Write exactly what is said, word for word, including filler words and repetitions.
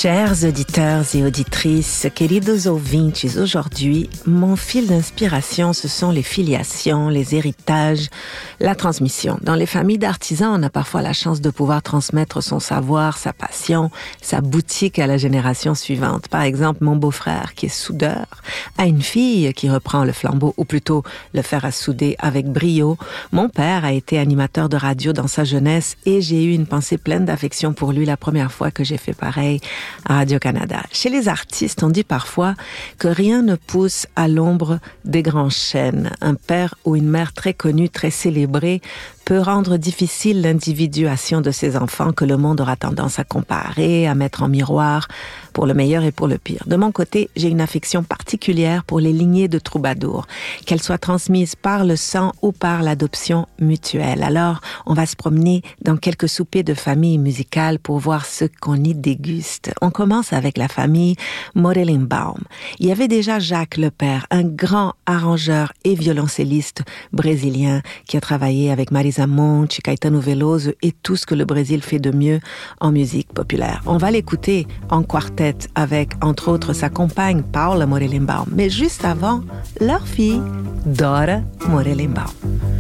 Chers auditeurs et auditrices, queridos ouvintes, aujourd'hui, mon fil d'inspiration, ce sont les filiations, les héritages, la transmission. Dans les familles d'artisans, on a parfois la chance de pouvoir transmettre son savoir, sa passion, sa boutique à la génération suivante. Par exemple, mon beau-frère, qui est soudeur, a une fille qui reprend le flambeau, ou plutôt le fer à souder avec brio. Mon père a été animateur de radio dans sa jeunesse et j'ai eu une pensée pleine d'affection pour lui la première fois que j'ai fait pareil à Radio-Canada. Chez les artistes, on dit parfois que rien ne pousse à l'ombre des grands chênes. Un père ou une mère très connue, très célébrée, peut rendre difficile l'individuation de ses enfants que le monde aura tendance à comparer, à mettre en miroir, pour le meilleur et pour le pire. De mon côté, j'ai une affection particulière pour les lignées de troubadours, qu'elles soient transmises par le sang ou par l'adoption mutuelle. Alors, on va se promener dans quelques soupers de famille musicale pour voir ce qu'on y déguste. On commence avec la famille Morelenbaum. Il y avait déjà Jacques le père, un grand arrangeur et violoncelliste brésilien qui a travaillé avec Marisa Monte, Caetano Veloso et tout ce que le Brésil fait de mieux en musique populaire. On va l'écouter en quartet avec, entre autres, sa compagne Paula Morelenbaum. Mais juste avant, leur fille, Dora Morelenbaum.